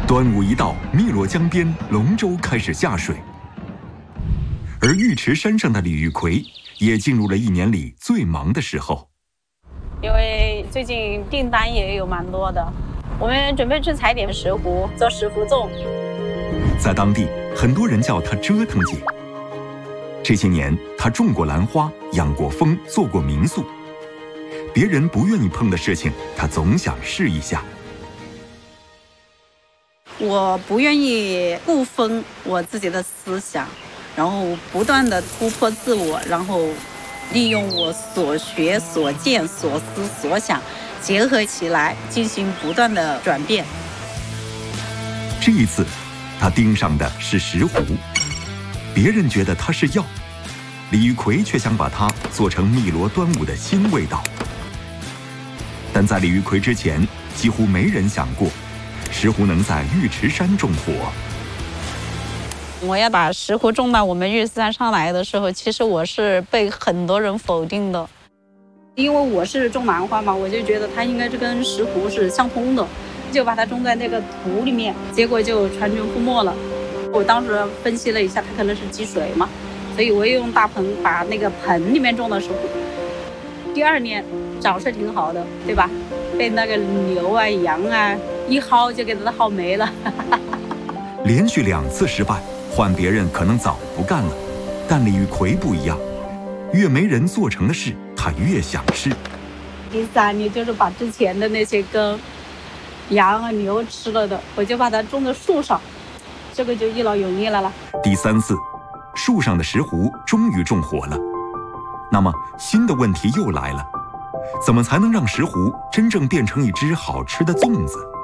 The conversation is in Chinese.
端午一到，汨罗江边龙舟开始下水，而尉迟山上的李玉奎也进入了一年里最忙的时候。 因为最近订单也有蛮多的，我们准备去采点石斛做石斛粽。 在当地，很多人叫她折腾姐。这些年，她种过兰花，养过蜂，做过民宿。别人不愿意碰的事情，她总想试一下。 我不愿意固封我自己的思想，然后不断的突破自我，然后利用我所学所见所思所想结合起来进行不断的转变。 这一次他盯上的是石斛，别人觉得它是药，李玉奎却想把它做成汨罗端午的新味道。但在李玉奎之前，几乎没人想过石斛能在尉迟山种火。 我要把石斛种到我们尉迟山上来的时候，其实我是被很多人否定的，因为我是种兰花嘛，我就觉得它应该是跟石斛是相通的，就把它种在那个土里面，结果就全军覆没了。我当时分析了一下，它可能是积水嘛，所以我又用大棚把那个盆里面种的石斛。第二年长势挺好的，对吧？被那个牛啊羊啊一薅就给它薅没了。 连续2次失败，换别人可能早不干了，但李玉奎不一样，越没人做成的事，他越想试。 第3年就是把之前的那些跟羊啊牛吃了的，我就把它种在树上，这个就一劳永逸了啦。 第3次，树上的石斛终于种活了。那么新的问题又来了，怎么才能让石斛真正变成一只好吃的粽子？